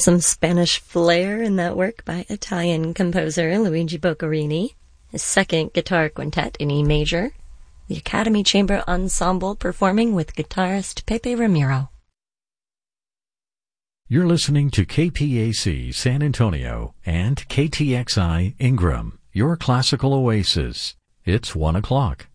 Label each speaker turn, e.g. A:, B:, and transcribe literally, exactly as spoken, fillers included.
A: Some Spanish flair in that work by Italian composer Luigi Boccherini, his second guitar quintet in E major, the Academy Chamber Ensemble performing with guitarist Pepe Ramiro.
B: You're listening to K P A C San Antonio and K T X I Ingram, your classical oasis. It's one o'clock.